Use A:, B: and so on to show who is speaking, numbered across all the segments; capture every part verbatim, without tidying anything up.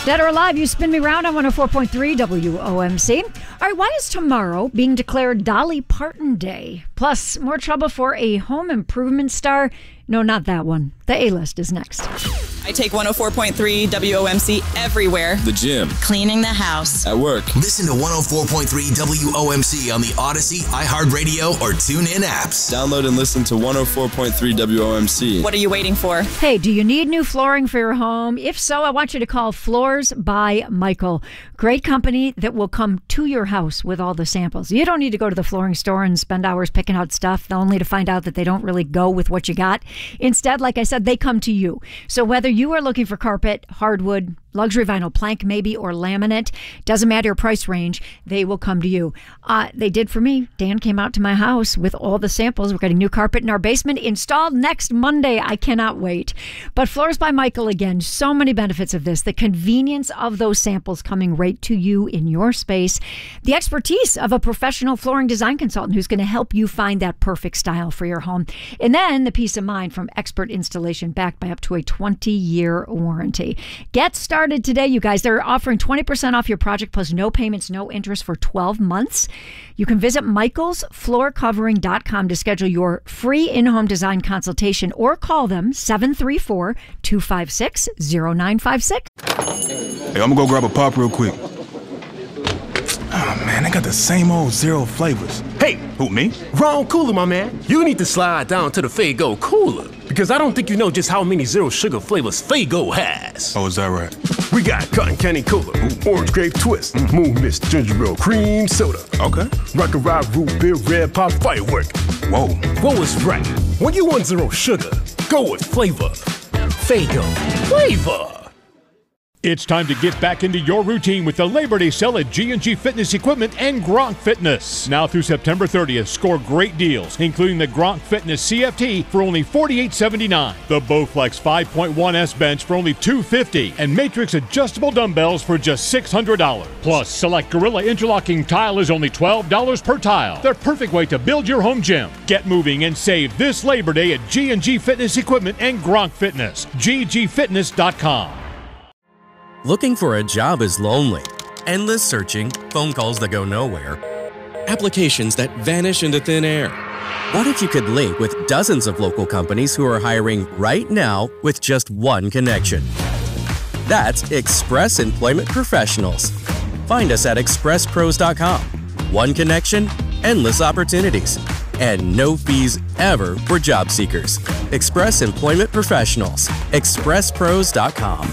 A: Dead or Alive, you spin me round on one oh four point three W O M C. All right, why is tomorrow being declared Dolly Parton Day? Plus, more trouble for a home improvement star. No, not that one. The A-list is next.
B: I take one oh four point three W O M C everywhere.
C: The gym.
D: Cleaning the house.
C: At work.
E: Listen to one oh four point three W O M C on the Odyssey, iHeartRadio, or TuneIn apps.
C: Download and listen to one oh four point three W O M C.
B: What are you waiting for?
A: Hey, do you need new flooring for your home? If so, I want you to call Floors by Michael. Great company that will come to your house with all the samples. You don't need to go to the flooring store and spend hours picking out stuff only to find out that they don't really go with what you got. Instead, like I said, they come to you. So whether you are looking for carpet, hardwood, luxury vinyl plank maybe, or laminate, doesn't matter your price range, they will come to you. Uh, they did for me. Dan came out to my house with all the samples. We're getting new carpet in our basement installed next Monday. I cannot wait. But Floors by Michael, again, so many benefits of this. The convenience of those samples coming right to you in your space. The expertise of a professional flooring design consultant who's going to help you find that perfect style for your home. And then the peace of mind from expert installation backed by up to a twenty-year warranty. Get started today, you guys. They're offering twenty percent off your project plus no payments, no interest for twelve months. You can visit michaels floor covering dot com to schedule your free in-home design consultation or call them seven three four, two five six, zero nine five six.
F: Hey, I'm gonna go grab a pop real quick. Oh, man, they got the same old zero flavors.
G: Hey!
F: Who, me?
G: Wrong cooler, my man. You need to slide down to the Faygo cooler, because I don't think you know just how many zero sugar flavors Faygo has.
F: Oh, is that right?
G: We got Cotton Candy Cola, Orange Grape Twist, mm. Moon Mist Ginger Ale Cream Soda.
F: Okay.
G: Rock and Rock Root Beer Red Pop Firework.
F: Whoa.
G: Whoa is right. When you want zero sugar, go with flavor. Faygo. Flavor.
H: It's time to get back into your routine with the Labor Day sale at G and G Fitness Equipment and Gronk Fitness. Now through September thirtieth, score great deals, including the Gronk Fitness C F T for only forty-eight seventy-nine, the Bowflex five point one S bench for only two fifty, and Matrix adjustable dumbbells for just six hundred dollars. Plus, select Gorilla interlocking tile is only twelve dollars per tile. Their perfect way to build your home gym. Get moving and save this Labor Day at G and G Fitness Equipment and Gronk Fitness. G G fitness dot com.
I: Looking for a job is lonely. Endless searching, phone calls that go nowhere, applications that vanish into thin air. What if you could link with dozens of local companies who are hiring right now with just one connection? That's Express Employment Professionals. Find us at express pros dot com. One connection, endless opportunities, and no fees ever for job seekers. Express Employment Professionals. express pros dot com.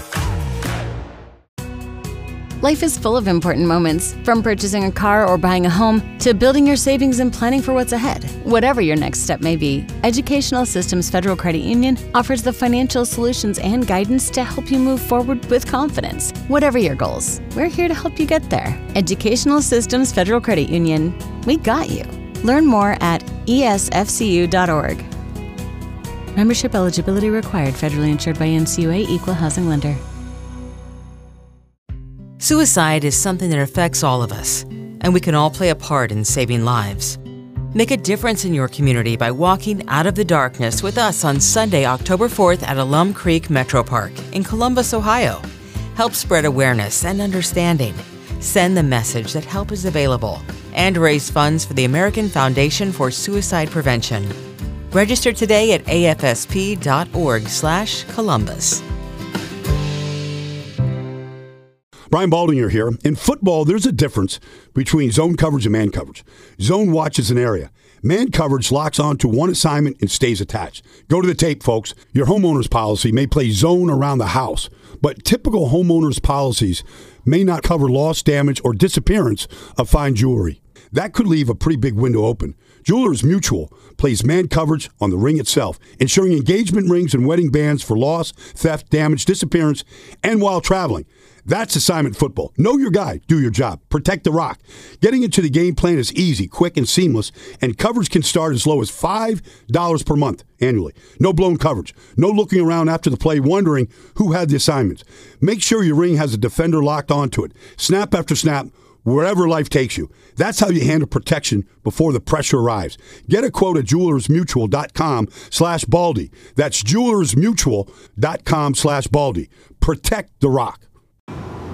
J: Life is full of important moments, from purchasing a car or buying a home to building your savings and planning for what's ahead. Whatever your next step may be, Educational Systems Federal Credit Union offers the financial solutions and guidance to help you move forward with confidence. Whatever your goals, we're here to help you get there. Educational Systems Federal Credit Union, we got you. Learn more at E S F C U dot org. Membership eligibility required. Federally insured by N C U A, Equal Housing Lender.
K: Suicide is something that affects all of us, and we can all play a part in saving lives. Make a difference in your community by walking out of the darkness with us on Sunday, October fourth at Alum Creek Metro Park in Columbus, Ohio. Help spread awareness and understanding. Send the message that help is available and raise funds for the American Foundation for Suicide Prevention. Register today at A F S P dot org slash Columbus.
L: Brian Baldinger here. In football, there's a difference between zone coverage and man coverage. Zone watches an area. Man coverage locks on to one assignment and stays attached. Go to the tape, folks. Your homeowner's policy may play zone around the house, but typical homeowner's policies may not cover loss, damage, or disappearance of fine jewelry. That could leave a pretty big window open. Jewelers Mutual plays man coverage on the ring itself, ensuring engagement rings and wedding bands for loss, theft, damage, disappearance, and while traveling. That's assignment football. Know your guy. Do your job. Protect the rock. Getting into the game plan is easy, quick, and seamless, and coverage can start as low as five dollars per month annually. No blown coverage. No looking around after the play wondering who had the assignments. Make sure your ring has a defender locked onto it. Snap after snap, wherever life takes you. That's how you handle protection before the pressure arrives. Get a quote at jewelers mutual dot com slash Baldy. That's jewelers mutual dot com slash Baldy. Protect the rock.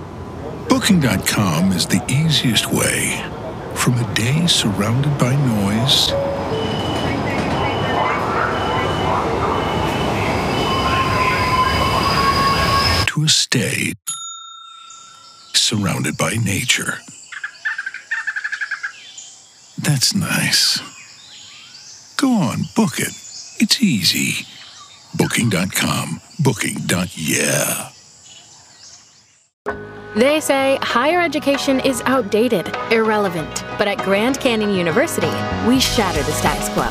D: Booking dot com is the easiest way from a day surrounded by noise to a stay surrounded by nature. That's nice. Go on, book it. It's easy. Booking dot com. Booking. Yeah.
M: They say higher education is outdated, irrelevant. But at Grand Canyon University, we shatter the status quo.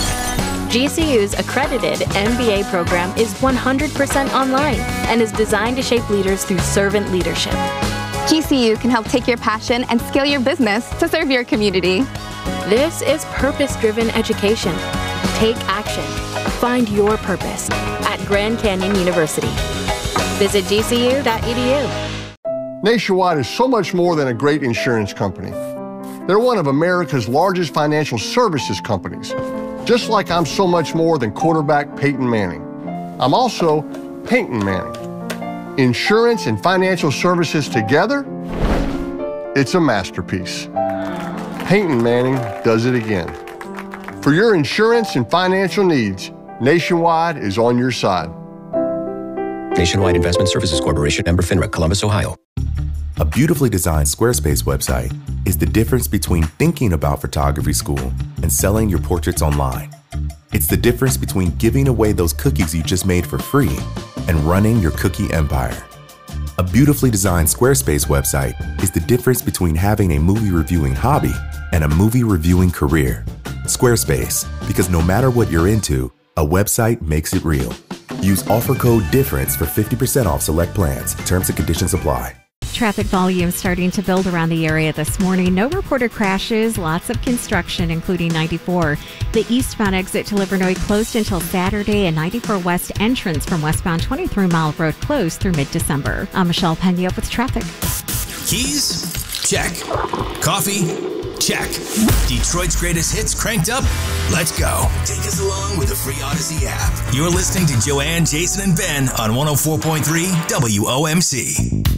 M: G C U's accredited M B A program is one hundred percent online and is designed to shape leaders through servant leadership.
N: G C U can help take your passion and scale your business to serve your community.
M: This is purpose-driven education. Take action. Find your purpose at Grand Canyon University. Visit G C U dot E D U.
O: Nationwide is so much more than a great insurance company. They're one of America's largest financial services companies, just like I'm so much more than quarterback Peyton Manning. I'm also Peyton Manning. Insurance and financial services together, it's a masterpiece. Peyton Manning does it again. For your insurance and financial needs, Nationwide is on your side.
P: Nationwide Investment Services Corporation, member FINRA, Columbus, Ohio.
Q: A beautifully designed Squarespace website is the difference between thinking about photography school and selling your portraits online. It's the difference between giving away those cookies you just made for free and running your cookie empire. A beautifully designed Squarespace website is the difference between having a movie reviewing hobby and a movie reviewing career. Squarespace, because no matter what you're into, a website makes it real. Use offer code DIFFERENCE for fifty percent off select plans. Terms and conditions apply.
R: Traffic volume starting to build around the area this morning. No reported crashes, lots of construction, including ninety-four. The eastbound exit to Livernois closed until Saturday, and ninety-four West entrance from westbound twenty-three mile road closed through mid-December. I'm Michelle Pena with traffic.
E: Keys? Check. Coffee? Check. Detroit's greatest hits cranked up? Let's go. Take us along with the free Odyssey app. You're listening to Joanne, Jason, and Ben on one oh four point three W O M C.